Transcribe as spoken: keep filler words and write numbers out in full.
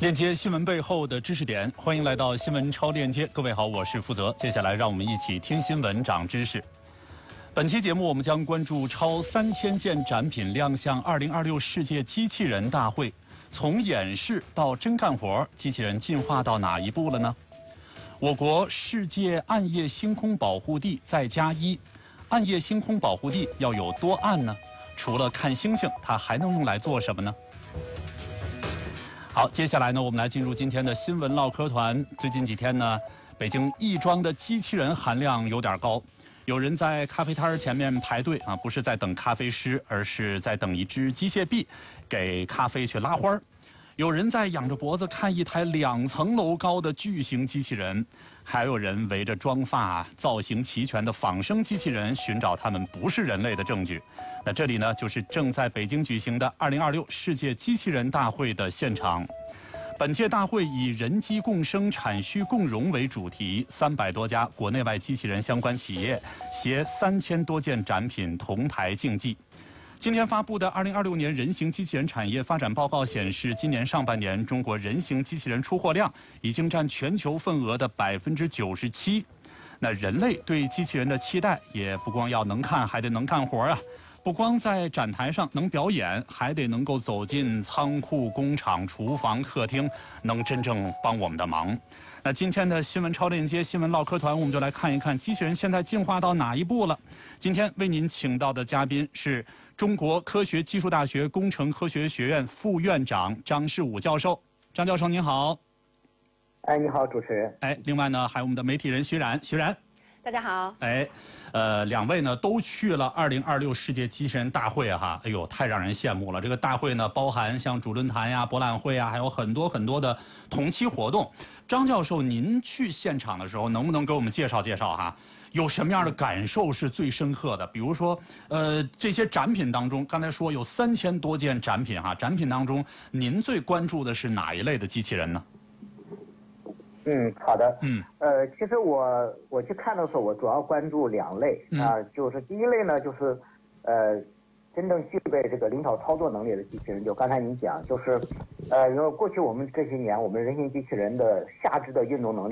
链接新闻背后的知识点，欢迎来到新闻超链接。各位好，我是负责。接下来让我们一起听新闻长知识。本期节目我们将关注超三千件展品亮相二零二六世界机器人大会，从演示到真干活，机器人进化到哪一步了呢？我国世界暗夜星空保护地再加一，暗夜星空保护地要有多暗呢？除了看星星，它还能用来做什么呢？好，接下来呢，我们来进入今天的新闻唠嗑团。最近几天呢，北京亦庄的机器人含量有点高，有人在咖啡摊前面排队啊，不是在等咖啡师，而是在等一只机械臂给咖啡去拉花儿。有人在仰着脖子看一台两层楼高的巨型机器人，还有人围着妆发、造型齐全的仿生机器人寻找他们不是人类的证据。那这里呢，就是正在北京举行的二零二六世界机器人大会的现场。本届大会以人机共生、产虚共融为主题，三百多家国内外机器人相关企业携三千多件展品同台竞技。今天发布的二零二六年人形机器人产业发展报告显示，今年上半年中国人形机器人出货量已经占全球份额的百分之九十七。那人类对机器人的期待也不光要能看，还得能干活啊！不光在展台上能表演，还得能够走进仓库、工厂、厨房、客厅，能真正帮我们的忙。那今天的新闻超链接新闻唠嗑团，我们就来看一看机器人现在进化到哪一步了。今天为您请到的嘉宾是中国科学技术大学工程科学学院副院长张世武教授。张教授您好。 哎，你好，主持人。 哎，另外呢，还有我们的媒体人徐冉，徐冉。 大家好。 哎，呃，两位呢都去了二零二六世界机器人大会啊，哈，哎呦，太让人羡慕了。这个大会呢，包含像主论坛呀、博览会啊，还有很多很多的同期活动。张教授，您去现场的时候，能不能给我们介绍介绍哈？有什么样的感受是最深刻的？比如说，呃，这些展品当中，刚才说有三千多件展品哈，展品当中，您最关注的是哪一类的机器人呢？ 嗯，好的。 嗯， 呃，其实我我去看的时候，我主要关注两类啊、呃，就是第一类呢，就是呃，真正具备这个灵巧操作能力的机器人。就刚才你讲，就是呃，因为过去我们这些年，我们人形机器人的下肢的运动能力